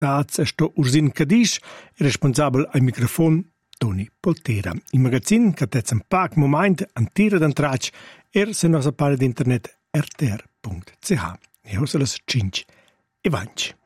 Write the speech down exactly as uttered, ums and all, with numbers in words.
Taz sto Ursin Cadisch, responsabel al microfon Toni Poltera. Il magazin che tez un pac moment an tira d'entrac er se nostra pagina d'internet r t r punto c h. E ora se las cinque e vanci.